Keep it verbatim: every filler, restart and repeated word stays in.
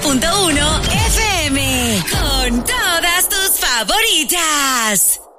punto uno F M. Con todas tus favoritas.